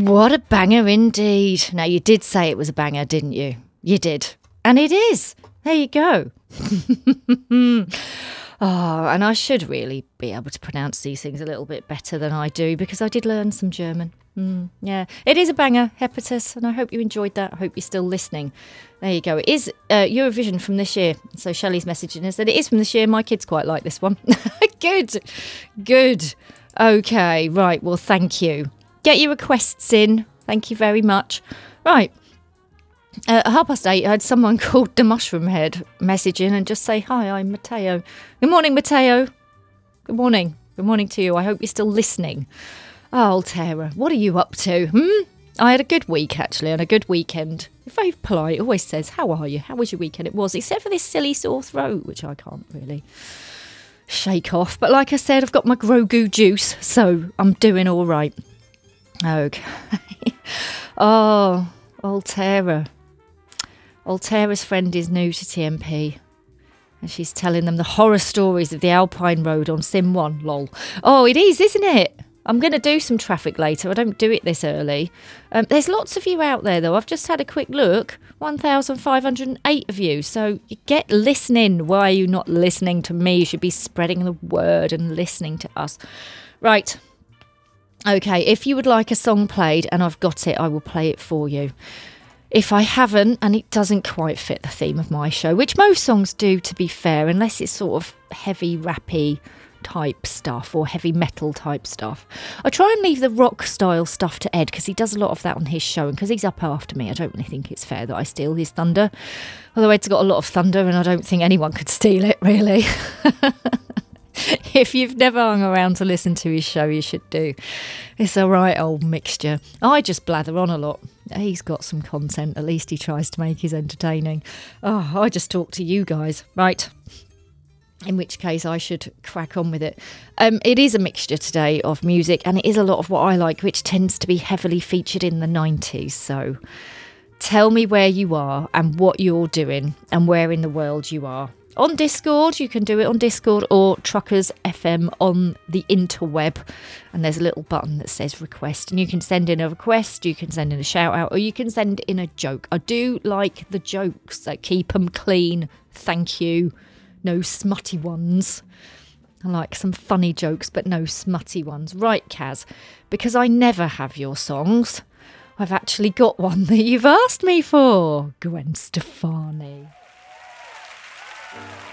What a banger indeed. Now, you did say it was a banger, didn't you? You did. And it is. There you go. Oh, and I should really be able to pronounce these things a little bit better than I do because I did learn some German. Yeah, it is a banger, Hepatus, and I hope you enjoyed that. I hope you're still listening. There you go. It is Eurovision from this year. So Shelley's messaging us that it is from this year. My kids quite like this one. Good. Okay, right. Well, thank you. Get your requests in. Thank you very much. Right. At 8:30, I had someone called the Mushroom Head message in and just say, hi, I'm Matteo. Good morning, Matteo. Good morning. Good morning to you. I hope you're still listening. Oh, Tara, what are you up to? I had a good week, actually, and a good weekend. You're very polite. Always says, how are you? How was your weekend? It was, except for this silly sore throat, which I can't really shake off. But like I said, I've got my Grogu juice, so I'm doing all right. Okay. Oh, old Tara. Old Tara's friend is new to TMP. And she's telling them the horror stories of the Alpine Road on Sim 1, lol. Oh, it is, isn't it? I'm going to do some traffic later. I don't do it this early. There's lots of you out there, though. I've just had a quick look. 1,508 of you. So you get listening. Why are you not listening to me? You should be spreading the word and listening to us. Right. Okay, if you would like a song played and I've got it, I will play it for you. If I haven't, and it doesn't quite fit the theme of my show, which most songs do, to be fair, unless it's sort of heavy, rappy type stuff or heavy metal type stuff. I try and leave the rock style stuff to Ed because he does a lot of that on his show, and because he's up after me, I don't really think it's fair that I steal his thunder. Although Ed's got a lot of thunder and I don't think anyone could steal it, really. If you've never hung around to listen to his show, you should do. It's a right old mixture. I just blather on a lot. He's got some content. At least he tries to make his entertaining. Oh, I just talk to you guys. Right. In which case I should crack on with it. It is a mixture today of music, and it is a lot of what I like, which tends to be heavily featured in the 90s. So tell me where you are and what you're doing and where in the world you are. On Discord, you can do it on Discord or Truckers FM on the interweb. And there's a little button that says request. And you can send in a request, you can send in a shout out, or you can send in a joke. I do like the jokes. So keep them clean. Thank you. No smutty ones. I like some funny jokes, but no smutty ones. Right, Kaz, because I never have your songs, I've actually got one that you've asked me for. Gwen Stefani.